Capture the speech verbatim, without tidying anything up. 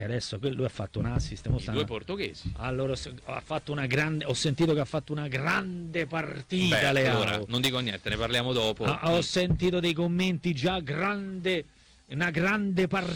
E adesso lui ha fatto un assist, mo I stanno- due portoghesi. allora ha fatto una grande, ho sentito che ha fatto una grande partita Beh, Leao. allora, non dico niente, ne parliamo dopo. Ah, ho sentito dei commenti già grande, una grande partita